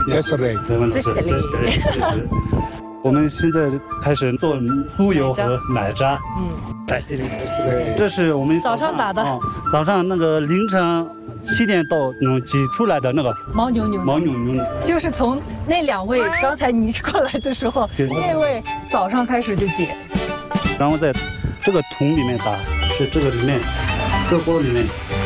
这是嘞， 这是嘞。我们现在开始做酥油和奶渣。这是我们早上打的， 早上那个凌晨7点多挤出来的那个牦牛牛，就是从那2位刚才你过来的时候，那位早上开始就挤， 然后在这个桶里面打，在这个里面，这个锅里面。